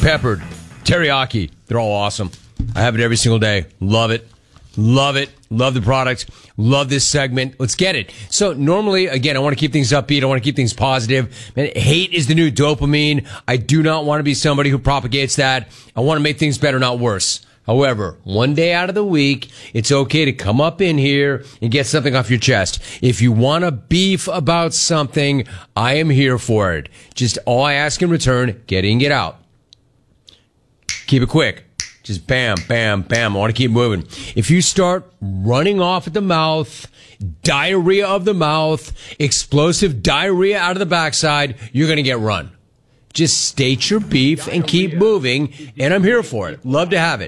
peppered, teriyaki. They're all awesome. I have it every single day. Love it. Love it. Love the product. Love this segment. Let's get it. So normally, again, I want to keep things upbeat. I want to keep things positive. Man, hate is the new dopamine. I do not want to be somebody who propagates that. I want to make things better, not worse. However, one day out of the week, it's okay to come up in here and get something off your chest. If you want to beef about something, I am here for it. Just all I ask in return, get in, get out. Keep it quick. Just bam, bam, bam. I want to keep moving. If you start running off at the mouth, diarrhea of the mouth, explosive diarrhea out of the backside, you're going to get run. Just state your beef and keep moving, and I'm here for it. Love to have it.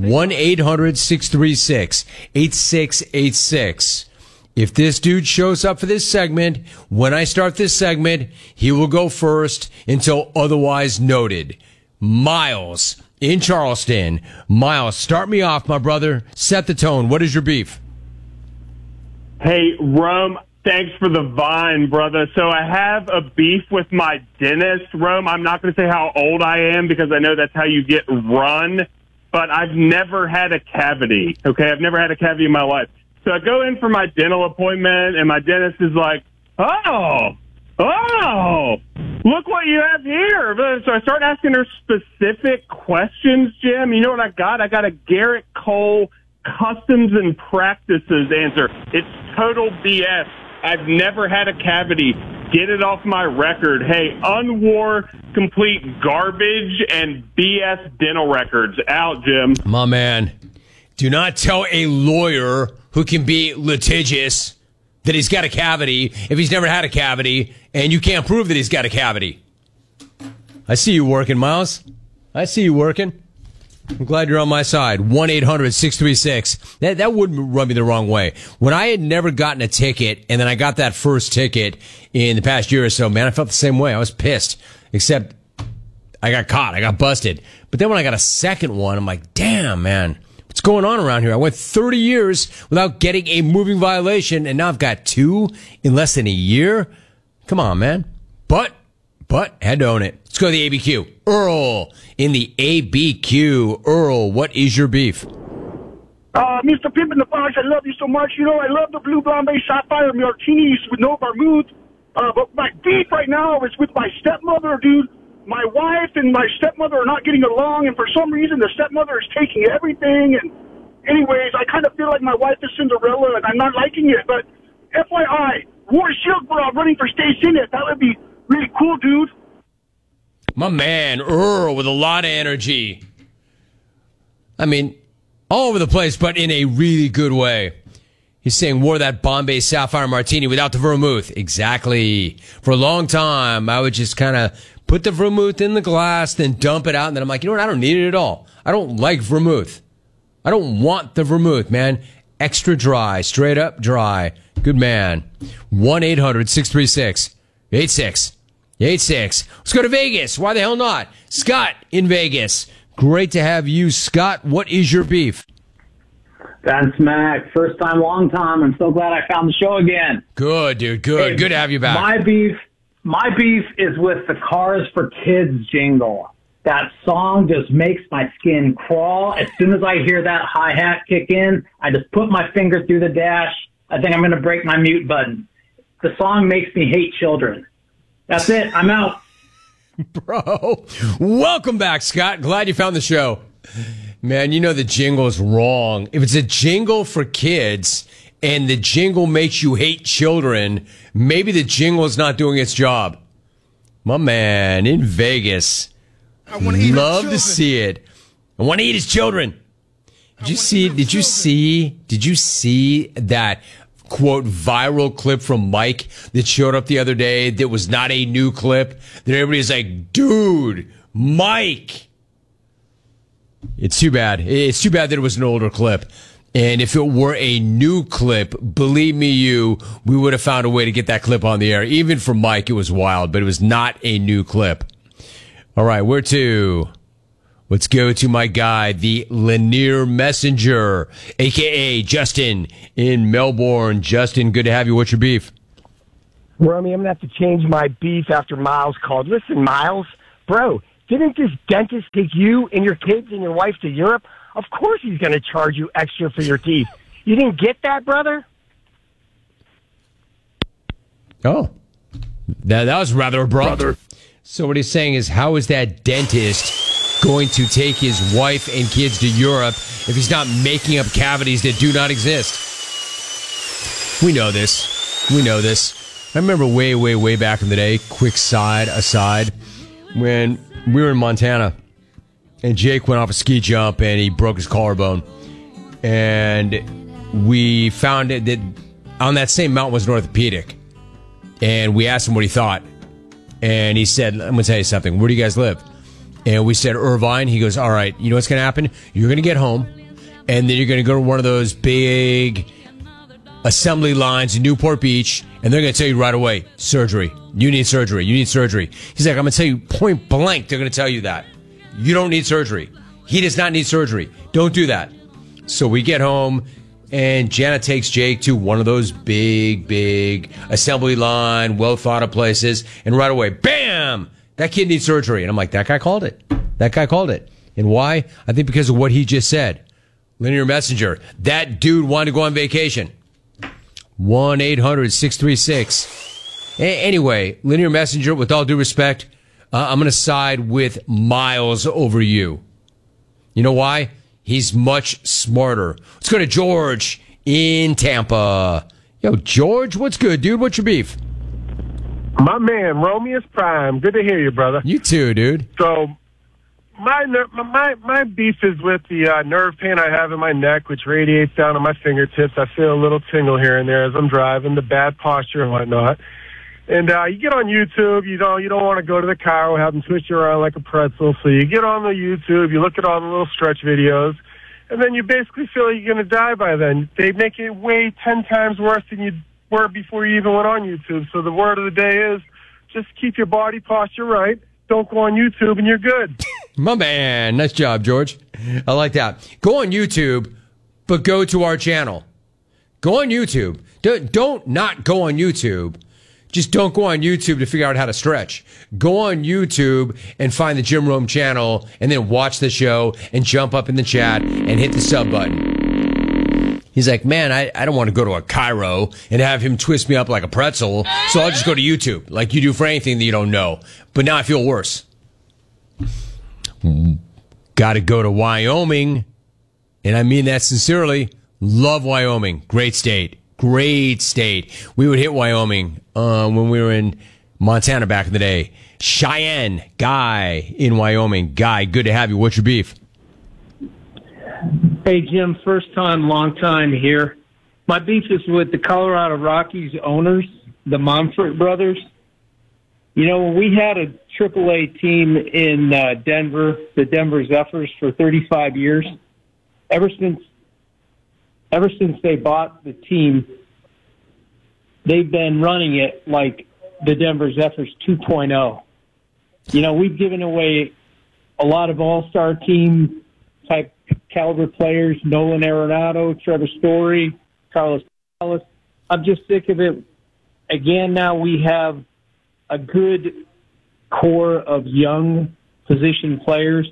1-800-636-8686. If this dude shows up for this segment, when I start this segment, he will go first until otherwise noted. Miles in Charleston. Miles, start me off, my brother. Set the tone. What is your beef? Hey, Rome, thanks for the vine, brother. So I have a beef with my dentist, Rome. I'm not going to say how old I am because I know that's how you get run, but I've never had a cavity, okay? I've never had a cavity in my life. So I go in for my dental appointment, and my dentist is like, oh, look what you have here. So I start asking her specific questions, Jim. You know what I got? I got a Garrett Cole Customs and Practices answer. It's total BS. I've never had a cavity. Get it off my record. Hey, unwar, complete garbage and BS dental records. Out, Jim. My man, do not tell a lawyer who can be litigious that he's got a cavity if he's never had a cavity and you can't prove that he's got a cavity. I see you working, Miles. I see you working. I'm glad you're on my side. 1-800-636. That wouldn't rub me the wrong way. When I had never gotten a ticket, and then I got that first ticket in the past year or so, man, I felt the same way. I was pissed. Except I got caught. I got busted. But then when I got a second one, I'm like, damn, man, what's going on around here? I went 30 years without getting a moving violation, and now I've got 2 in less than a year? Come on, man. But had to own it. Let's go to the ABQ. Earl in the ABQ. Earl, what is your beef? Mr. Pimp in the Box, I love you so much. You know, I love the Blue Bombay Sapphire Martinis with no vermouth. But my beef right now is with my stepmother, dude. My wife and my stepmother are not getting along, and for some reason the stepmother is taking everything. And anyways, I kind of feel like my wife is Cinderella, and I'm not liking it. But FYI, War Silkbrow running for state senate. That would be really cool, dude. My man, Earl, with a lot of energy. I mean, all over the place, but in a really good way. He's saying, wore that Bombay Sapphire Martini without the vermouth. Exactly. For a long time, I would just kind of put the vermouth in the glass, then dump it out, and then I'm like, you know what? I don't need it at all. I don't like vermouth. I don't want the vermouth, man. Extra dry, straight up dry. Good man. 1-800-636-8686. Let's go to Vegas. Why the hell not? Scott in Vegas. Great to have you, Scott. What is your beef? That's Mac. First time, long time. I'm so glad I found the show again. Good, dude. Good. Hey, good to have you back. My beef is with the Cars for Kids jingle. That song just makes my skin crawl. As soon as I hear that hi-hat kick in, I just put my finger through the dash. I think I'm going to break my mute button. The song makes me hate children. That's it. I'm out. Bro, welcome back, Scott. Glad you found the show. Man, you know the jingle's wrong. If it's a jingle for kids and the jingle makes you hate children, maybe the jingle's not doing its job. My man in Vegas. I want to love to see it. I want to eat his children. Did you see that quote viral clip from Mike that showed up the other day that was not a new clip? That everybody's like, dude, Mike. It's too bad. It's too bad that it was an older clip. And if it were a new clip, believe me, we would have found a way to get that clip on the air. Even for Mike, it was wild, but it was not a new clip. All right, where to? Let's go to my guy, the Lanier Messenger, a.k.a. Justin in Melbourne. Justin, good to have you. What's your beef? Romy, I'm going to have to change my beef after Miles called. Listen, Miles, bro, didn't this dentist take you and your kids and your wife to Europe? Of course he's going to charge you extra for your teeth. You didn't get that, brother? Oh, that was rather abrupt. So what he's saying is, how is that dentist going to take his wife and kids to Europe if he's not making up cavities that do not exist? We know this. We know this. I remember way, way, way back in the day, quick aside, when we were in Montana and Jake went off a ski jump and he broke his collarbone. And we found it that on that same mountain was an orthopedic. And we asked him what he thought. And he said, I'm going to tell you something. Where do you guys live? And we said, Irvine. He goes, all right, you know what's going to happen? You're going to get home, and then you're going to go to one of those big assembly lines in Newport Beach, and they're going to tell you right away, surgery. You need surgery. You need surgery. He's like, I'm going to tell you point blank, they're going to tell you that. You don't need surgery. He does not need surgery. Don't do that. So we get home, and Jana takes Jake to one of those big assembly line, well-thought-of places, and right away, bam! That kid needs surgery. And I'm like, that guy called it. That guy called it. And why? I think because of what he just said. Linear Messenger. That dude wanted to go on vacation. 1-800-636. Anyway, Linear Messenger, with all due respect, I'm going to side with Miles over you. You know why? He's much smarter. Let's go to George in Tampa. Yo, George, what's good, dude? What's your beef? My man, Romeus Prime. Good to hear you, brother. You too, dude. So, my beef is with the nerve pain I have in my neck, which radiates down to my fingertips. I feel a little tingle here and there as I'm driving, the bad posture and whatnot. And you get on YouTube, you don't want to go to the chiro, have them twist you around like a pretzel. So you get on the YouTube, you look at all the little stretch videos, and then you basically feel like you're going to die by then. They make it way 10 times worse than you were before you even went on YouTube. So the word of the day is just keep your body posture right. Don't go on YouTube, and you're good. My man. Nice job, George. I like that. Go on YouTube, but go to our channel. Go on YouTube. Don't not go on YouTube. Just don't go on YouTube to figure out how to stretch. Go on YouTube and find the Jim Rome channel and then watch the show and jump up in the chat and hit the sub button. He's like, man, I don't want to go to a chiro and have him twist me up like a pretzel, so I'll just go to YouTube like you do for anything that you don't know. But now I feel worse. Got to go to Wyoming, and I mean that sincerely. Love Wyoming. Great state. Great state. We would hit Wyoming when we were in Montana back in the day. Cheyenne, Guy in Wyoming. Guy, good to have you. What's your beef? Hey, Jim, first time, long time here. My beef is with the Colorado Rockies owners, the Monfort brothers. You know, when we had a AAA team in Denver, the Denver Zephyrs, for 35 years, ever since they bought the team, they've been running it like the Denver Zephyrs 2.0. You know, we've given away a lot of all-star team type caliber players, Nolan Arenado, Trevor Story, Carlos Gonzalez. I'm just sick of it. Again, now we have a good core of young position players.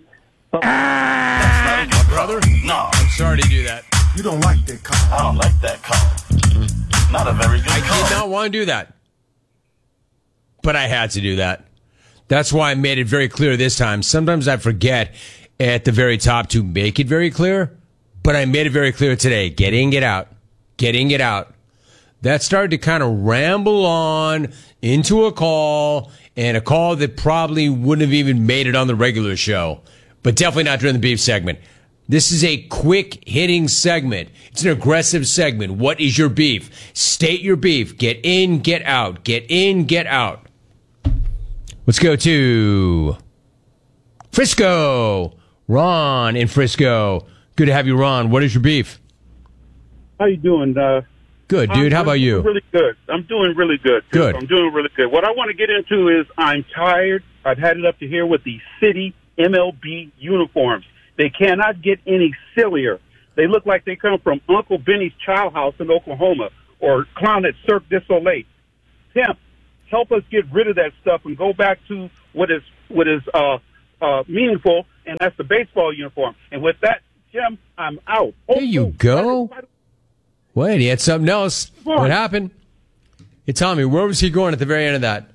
Brother? No. I'm sorry to do that. You don't like that call. I don't like that call. Not a very good call. I did not want to do that. But I had to do that. That's why I made it very clear this time. Sometimes I forget at the very top to make it very clear, but I made it very clear today. Get in, get out. Get in, get out. That started to kind of ramble on into a call, and a call that probably wouldn't have even made it on the regular show, but definitely not during the beef segment. This is a quick-hitting segment. It's an aggressive segment. What is your beef? State your beef. Get in, get out. Get in, get out. Let's go to Frisco. Ron in Frisco. Good to have you, Ron. What is your beef? How you doing? Good, dude. How about you? Really good. I'm doing really good. Good. I'm doing really good. What I want to get into is I'm tired. I've had it up to here with the city MLB uniforms. They cannot get any sillier. They look like they come from Uncle Benny's Child House in Oklahoma or clown at Cirque du Soleil. Pimp, help us get rid of that stuff and go back to what is meaningful, and that's the baseball uniform. And with that, Jim, I'm out. There you go. Wait, he had something else. What happened? Hey, Tommy, where was he going at the very end of that?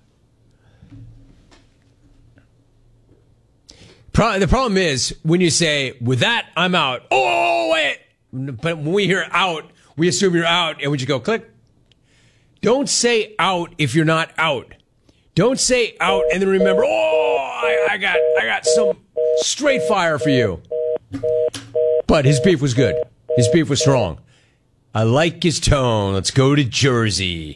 The problem is when you say, with that, I'm out. Oh, wait. But when we hear out, we assume you're out, and we just go click. Don't say out if you're not out. Don't say out and then remember, I got some straight fire for you. But his beef was good. His beef was strong. I like his tone. Let's go to Jersey.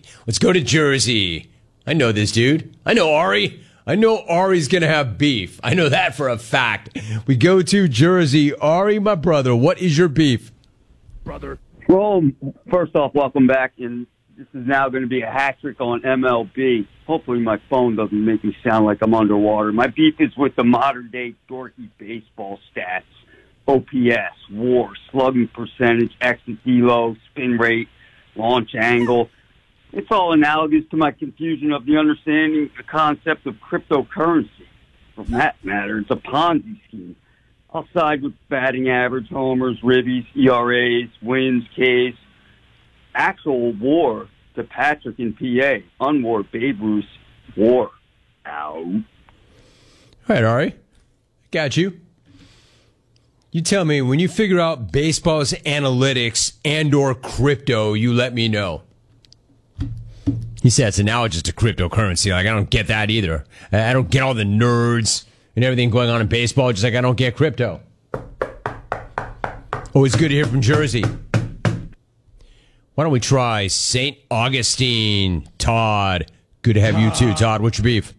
I know this dude. I know Ari. I know Ari's going to have beef. I know that for a fact. We go to Jersey. Ari, my brother, what is your beef? Brother. Well, first off, welcome back. And this is now going to be a hat trick on MLB. Hopefully my phone doesn't make me sound like I'm underwater. My beef is with the modern-day dorky baseball stats. OPS, WAR, slugging percentage, exit velo, spin rate, launch angle. It's all analogous to my confusion of the understanding the concept of cryptocurrency. For that matter, it's a Ponzi scheme. I'll side with batting average, homers, ribbies, ERAs, wins, Ks. Actual WAR to Patrick in PA. Unwar Babe Ruth WAR. Ow. All right, Ari. Got you. You tell me, when you figure out baseball's analytics and or crypto, you let me know. He said it's analogous to cryptocurrency. Like, I don't get that either. I don't get all the nerds and everything going on in baseball, just like I don't get crypto. Always good to hear from Jersey. Why don't we try St. Augustine? Todd. Good to have you too, Todd. What's your beef?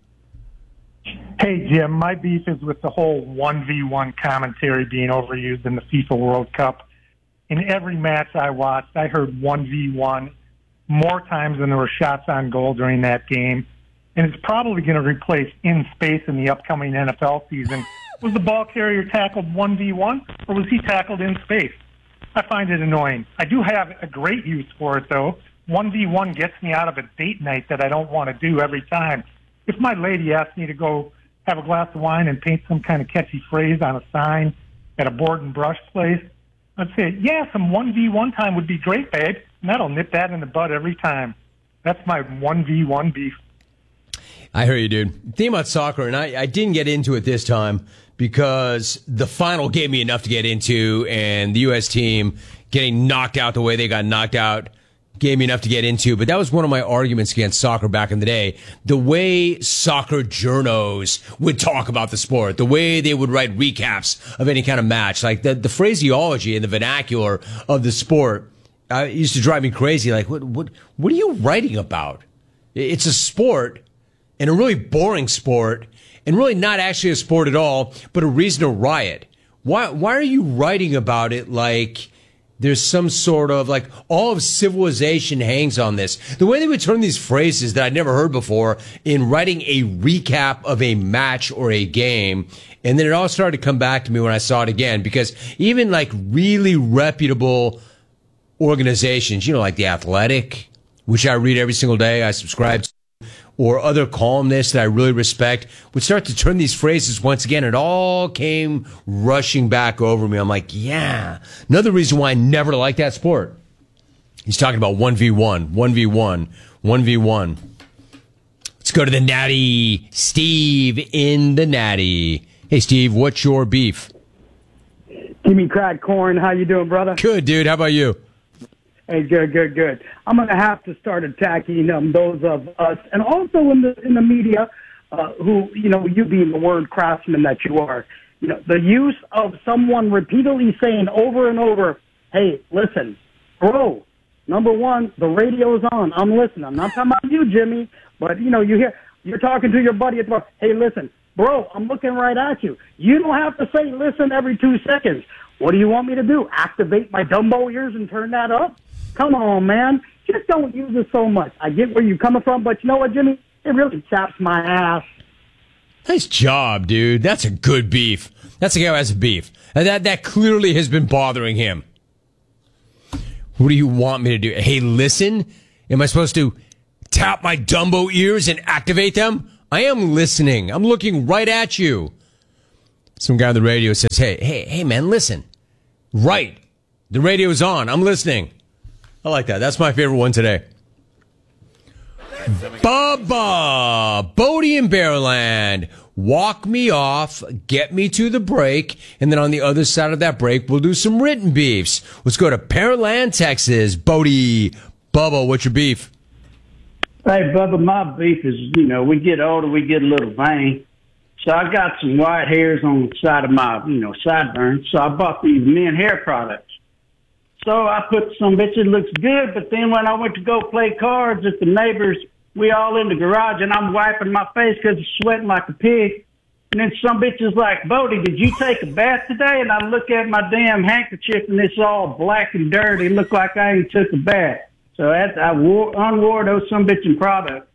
Hey, Jim, my beef is with the whole 1v1 commentary being overused in the FIFA World Cup. In every match I watched, I heard 1v1 more times than there were shots on goal during that game. And it's probably going to replace in space in the upcoming NFL season. Was the ball carrier tackled 1v1 or was he tackled in space? I find it annoying. I do have a great use for it, though. 1v1 gets me out of a date night that I don't want to do every time. If my lady asks me to go have a glass of wine and paint some kind of catchy phrase on a sign at a board and brush place, I'd say, yeah, some 1v1 time would be great, babe. And that'll nip that in the bud every time. That's my 1v1 beef. I hear you, dude. Thing about soccer, and I didn't get into it this time because the final gave me enough to get into, and the U.S. team getting knocked out the way they got knocked out gave me enough to get into. But that was one of my arguments against soccer back in the day. The way soccer journos would talk about the sport, the way they would write recaps of any kind of match, like the phraseology and the vernacular of the sport used to drive me crazy. Like, what are you writing about? It's a sport, and a really boring sport, and really not actually a sport at all, but a reason to riot. Why are you writing about it like there's some sort of, like, all of civilization hangs on this? The way they would turn these phrases that I'd never heard before in writing a recap of a match or a game, and then it all started to come back to me when I saw it again, because even, like, really reputable organizations, you know, like The Athletic, which I read every single day, I subscribe to, or other columnists that I really respect, would start to turn these phrases once again. It all came rushing back over me. I'm like, yeah. Another reason why I never liked that sport. He's talking about 1v1, 1v1, 1v1. Let's go to the Natty. Steve in the Natty. Hey, Steve, what's your beef? Jimmy Crack Corn, how you doing, brother? Good, dude. How about you? Hey, good. I'm going to have to start attacking those of us, and also in the media, who, you know, you being the word craftsman that you are, you know, the use of someone repeatedly saying over and over, hey, listen, bro, number one, the radio's on. I'm listening. I'm not talking about you, Jimmy, but, you know, you're talking to your buddy at the bar. Hey, listen, bro, I'm looking right at you. You don't have to say listen every 2 seconds. What do you want me to do? Activate my Dumbo ears and turn that up? Come on, man. Just don't use it so much. I get where you're coming from, but you know what, Jimmy? It really chaps my ass. Nice job, dude. That's a good beef. That's a guy who has a beef. And that clearly has been bothering him. What do you want me to do? Hey, listen? Am I supposed to tap my Dumbo ears and activate them? I am listening. I'm looking right at you. Some guy on the radio says, hey, man, listen. Right. The radio's on. I'm listening. I like that. That's my favorite one today. Bubba, Bodie in Bearland. Walk me off, get me to the break, and then on the other side of that break, we'll do some written beefs. Let's go to Pearland, Texas. Bodie, Bubba, what's your beef? Hey, Bubba, my beef is, we get older, we get a little vain. So I got some white hairs on the side of my, sideburns. So I bought these men hair products. So I put some bitch, it looks good, but then when I went to go play cards at the neighbors, we all in the garage, and I'm wiping my face because it's sweating like a pig. And then some bitch is like, Bodie, did you take a bath today? And I look at my damn handkerchief, and it's all black and dirty. It looked like I ain't took a bath. So I unwore those some bitchin' products.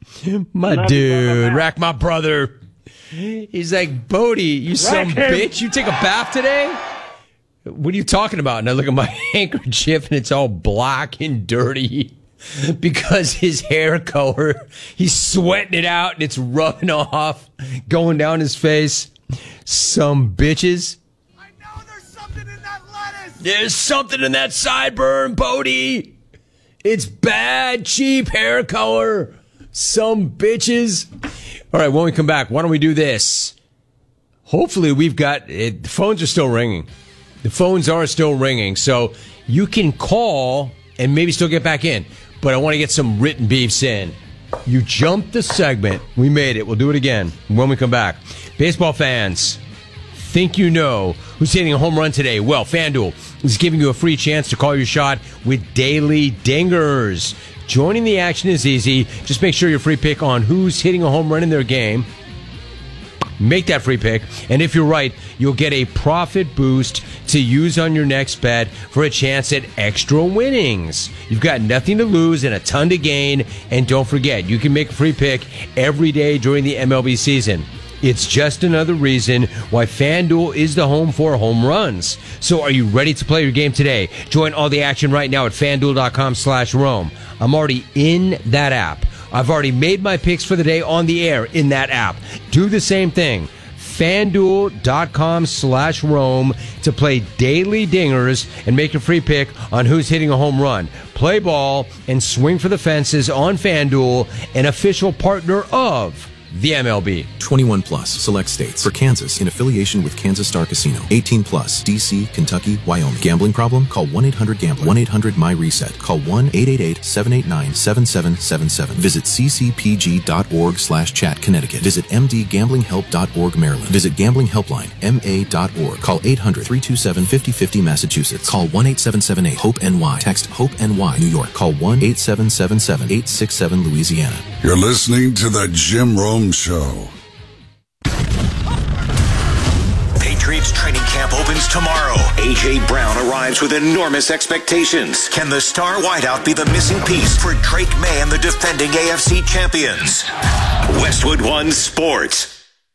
My dude, Rack, my brother. He's like, Bodie, you some bitch. You take a bath today? What are you talking about? And I look at my handkerchief, and it's all black and dirty. Because his hair color, he's sweating it out and it's rubbing off, going down his face. Some bitches. I know there's something in that lettuce. There's something in that sideburn, Bodie. It's bad, cheap hair color. Some bitches. All right, when we come back, why don't we do this? Hopefully we've got it. The phones are still ringing. The phones are still ringing. So you can call and maybe still get back in. But I want to get some written beefs in. You jumped the segment. We made it. We'll do it again when we come back. Baseball fans, think you know who's hitting a home run today? Well, FanDuel is giving you a free chance to call your shot with Daily Dingers. Joining the action is easy. Just make sure your free pick on who's hitting a home run in their game. Make that free pick, and if you're right, you'll get a profit boost to use on your next bet for a chance at extra winnings. You've got nothing to lose and a ton to gain, and don't forget, you can make a free pick every day during the MLB season. It's just another reason why FanDuel is the home for home runs. So are you ready to play your game today? Join all the action right now at FanDuel.com/Rome. I'm already in that app. I've already made my picks for the day on the air in that app. Do the same thing. FanDuel.com/Rome to play Daily Dingers and make a free pick on who's hitting a home run. Play ball and swing for the fences on FanDuel, an official partner of the MLB. 21 plus, select states. For Kansas, in affiliation with Kansas Star Casino. 18 plus, D.C., Kentucky, Wyoming. Gambling problem? Call 1-800-GAMBLER. 1-800-MY-RESET. Call 1-888-789-7777. Visit ccpg.org/chat, Connecticut. Visit mdgamblinghelp.org, Maryland. Visit Gambling Helpline, ma.org. Call 800-327-5050, Massachusetts. Call 1-8778-HOPE-NY. Text HOPE-NY, New York. Call 1-8777-867, Louisiana. You're listening to the Jim Rome Show. Patriots training camp opens tomorrow. A.J. Brown arrives with enormous expectations. Can the star wideout be the missing piece for Drake May and the defending AFC champions? Westwood One Sports.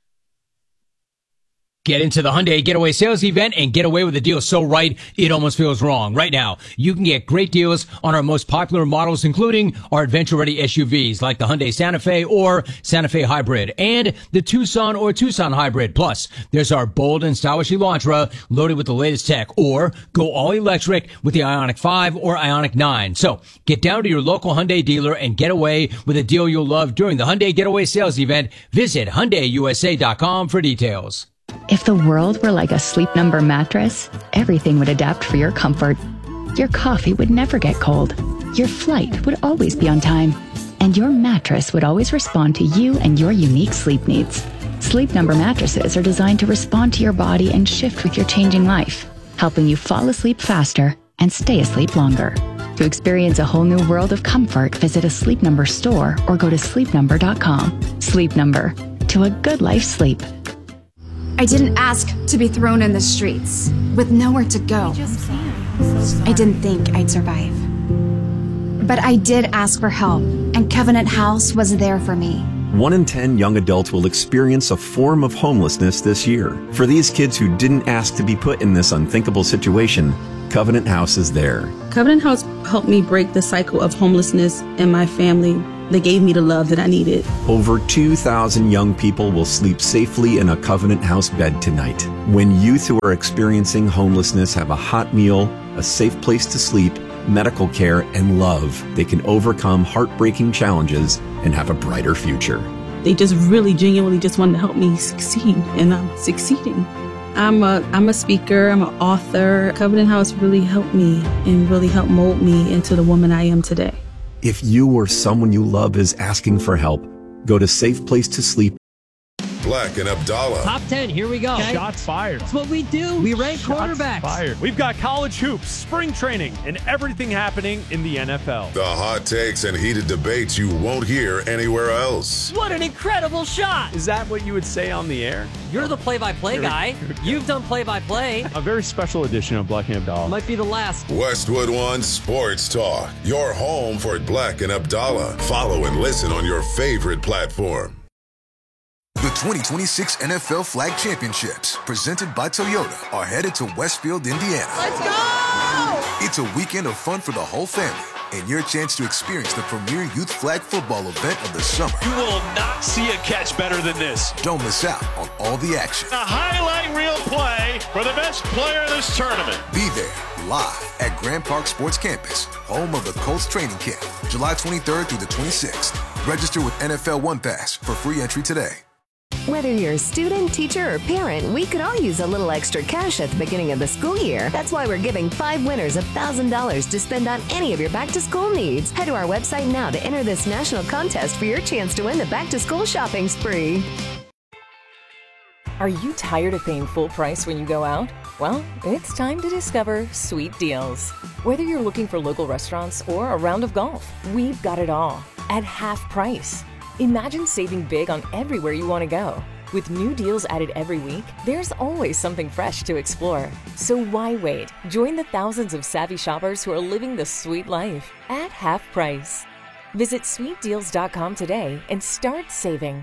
Get into the Hyundai Getaway Sales Event and get away with a deal so right, it almost feels wrong. Right now, you can get great deals on our most popular models, including our adventure-ready SUVs like the Hyundai Santa Fe or Santa Fe Hybrid and the Tucson or Tucson Hybrid. Plus, there's our bold and stylish Elantra loaded with the latest tech, or go all-electric with the Ioniq 5 or Ioniq 9. So, get down to your local Hyundai dealer and get away with a deal you'll love during the Hyundai Getaway Sales Event. Visit HyundaiUSA.com for details. If the world were like a Sleep Number mattress, everything would adapt for your comfort. Your coffee would never get cold. Your flight would always be on time. And your mattress would always respond to you and your unique sleep needs. Sleep Number mattresses are designed to respond to your body and shift with your changing life, helping you fall asleep faster and stay asleep longer. To experience a whole new world of comfort, visit a Sleep Number store or go to sleepnumber.com. Sleep Number. To a good life sleep. I didn't ask to be thrown in the streets with nowhere to go. I didn't think I'd survive. But I did ask for help, and Covenant House was there for me. 1 in 10 young adults will experience a form of homelessness this year. For these kids who didn't ask to be put in this unthinkable situation, Covenant House is there. Covenant House helped me break the cycle of homelessness in my family. They gave me the love that I needed. Over 2,000 young people will sleep safely in a Covenant House bed tonight. When youth who are experiencing homelessness have a hot meal, a safe place to sleep, medical care, and love, they can overcome heartbreaking challenges and have a brighter future. They just really genuinely just wanted to help me succeed, and I'm succeeding. I'm a speaker, I'm an author. Covenant House really helped me and really helped mold me into the woman I am today. If you or someone you love is asking for help, go to Safe Place to Sleep. Black and Abdallah. Top 10, here we go. Okay. Shots fired. That's what we do. We rank quarterbacks. Fired. We've got college hoops, spring training, and everything happening in the NFL. The hot takes and heated debates you won't hear anywhere else. What an incredible shot. Is that what you would say on the air? You're the play-by-play guy. You've done play-by-play. A very special edition of Black and Abdallah. Might be the last. Westwood One Sports Talk. Your home for Black and Abdallah. Follow and listen on your favorite platform. The 2026 NFL Flag Championships, presented by Toyota, are headed to Westfield, Indiana. Let's go! It's a weekend of fun for the whole family, and your chance to experience the premier youth flag football event of the summer. You will not see a catch better than this. Don't miss out on all the action. A highlight reel play for the best player in this tournament. Be there, live at Grand Park Sports Campus, home of the Colts training camp, July 23rd through the 26th. Register with NFL One Pass for free entry today. Whether you're a student, teacher, or parent, we could all use a little extra cash at the beginning of the school year. That's why we're giving 5 winners $1,000 to spend on any of your back-to-school needs. Head to our website now to enter this national contest for your chance to win the back-to-school shopping spree. Are you tired of paying full price when you go out? Well, it's time to discover Sweet Deals. Whether you're looking for local restaurants or a round of golf, we've got it all at half price. Imagine saving big on everywhere you want to go. With new deals added every week, there's always something fresh to explore. So why wait? Join the thousands of savvy shoppers who are living the sweet life at half price. Visit sweetdeals.com today and start saving.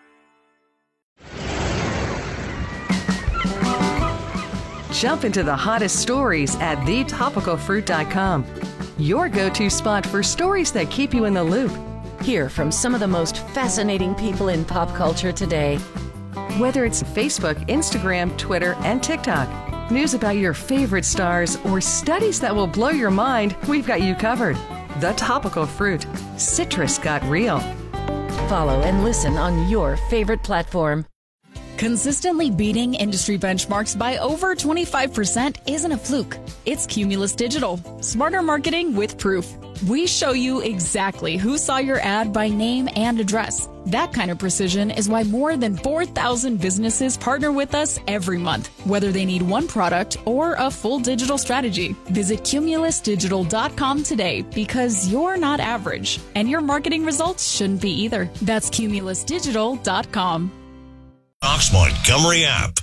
Jump into the hottest stories at thetopicalfruit.com. Your go-to spot for stories that keep you in the loop. Hear from some of the most fascinating people in pop culture today. Whether it's Facebook, Instagram, Twitter, and TikTok, news about your favorite stars, or studies that will blow your mind, we've got you covered. The Topical Fruit. Citrus got real. Follow and listen on your favorite platform. Consistently beating industry benchmarks by over 25% isn't a fluke. It's Cumulus Digital. Smarter marketing with proof. We show you exactly who saw your ad by name and address. That kind of precision is why more than 4,000 businesses partner with us every month, whether they need one product or a full digital strategy. Visit cumulusdigital.com today because you're not average, and your marketing results shouldn't be either. That's cumulusdigital.com. Fox Montgomery app.